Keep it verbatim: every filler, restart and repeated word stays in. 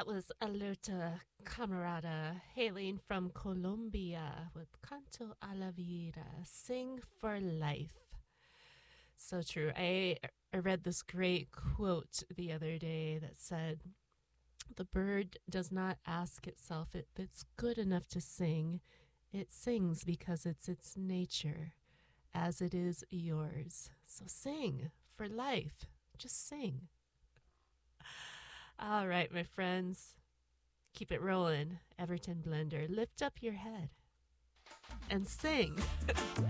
That was Alerta Camarada hailing from Colombia with Canto a la Vida, Sing for Life. So true. I, I read this great quote the other day that said, "The bird does not ask itself if it's good enough to sing. It sings because it's its nature, as it is yours." So sing for life. Just sing. All right, my friends. Keep it rolling. Everton Blender, lift up your head and sing.